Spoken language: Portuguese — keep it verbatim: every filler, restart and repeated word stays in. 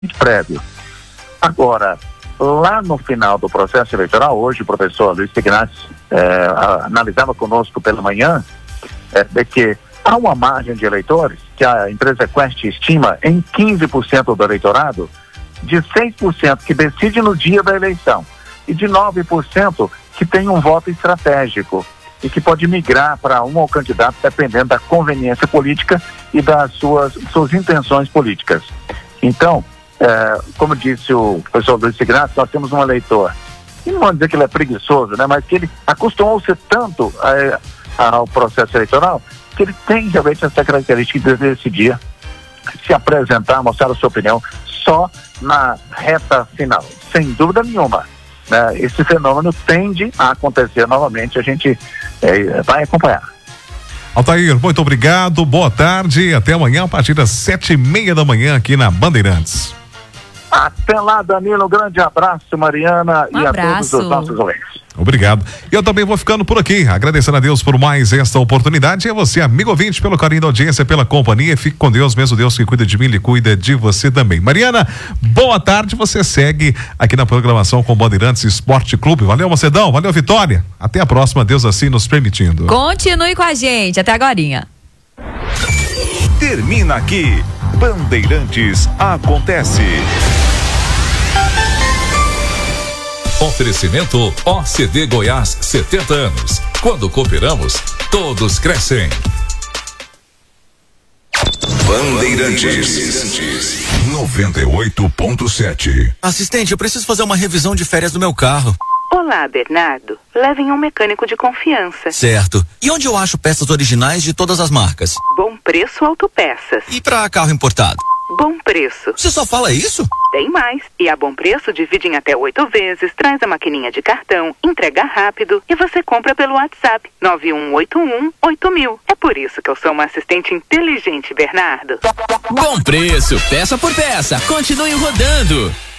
prévio. Agora, lá no final do processo eleitoral, hoje o professor Luiz Ignácio é, analisava conosco pela manhã é, de que há uma margem de eleitores que a empresa Quest estima em quinze por cento do eleitorado, de seis por cento que decide no dia da eleição e de nove por cento que tem um voto estratégico e que pode migrar para um ou candidato dependendo da conveniência política e das suas, suas intenções políticas. Então, é, como disse o professor Luiz Ignácio, nós temos um eleitor, e não vamos dizer que ele é preguiçoso, né, mas que ele acostumou-se tanto a, a, ao processo eleitoral que ele tem realmente essa característica de decidir se apresentar, mostrar a sua opinião só na reta final, sem dúvida nenhuma. Né? Esse fenômeno tende a acontecer novamente, a gente é, vai acompanhar. Altair, muito obrigado, boa tarde, até amanhã a partir das sete e meia da manhã aqui na Bandeirantes. Até lá, Danilo, um grande abraço, Mariana, um e abraço. a todos os nossos ouvintes. Obrigado. E eu também vou ficando por aqui, agradecendo a Deus por mais esta oportunidade. E a você, amigo ouvinte, pelo carinho da audiência, pela companhia. Fique com Deus, mesmo Deus que cuida de mim, Ele cuida de você também. Mariana, boa tarde. Você segue aqui na programação com Bandeirantes Esporte Clube. Valeu, Macedão. Valeu, Vitória. Até a próxima, Deus assim nos permitindo. Continue com a gente. Até agorinha. Termina aqui. Bandeirantes Acontece. Oferecimento O C D Goiás, setenta anos. Quando cooperamos, todos crescem. Bandeirantes noventa e oito ponto sete. Assistente, eu preciso fazer uma revisão de férias do meu carro. Olá, Bernardo. Leve em um mecânico de confiança. Certo. E onde eu acho peças originais de todas as marcas? Bom Preço Autopeças. E pra carro importado? Bom Preço. Você só fala isso? Tem mais. E a Bom Preço divide em até oito vezes, traz a maquininha de cartão, entrega rápido e você compra pelo WhatsApp nove um oito um oito mil. É por isso que eu sou uma assistente inteligente, Bernardo. Bom Preço, peça por peça. Continue rodando.